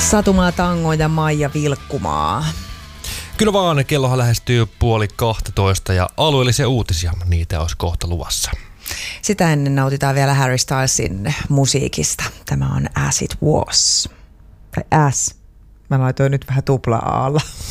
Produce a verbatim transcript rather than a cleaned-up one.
Satumaa Tango ja Maija Vilkkumaa. Kyllä vaan, kellohan lähestyy puoli kahtatoista ja alueellisia uutisia, niitä olisi kohta luvassa. Sitä ennen nautitaan vielä Harry Stylesin musiikista. Tämä on As It Was. Tai As. Mä laitoin nyt vähän tupla-aalla.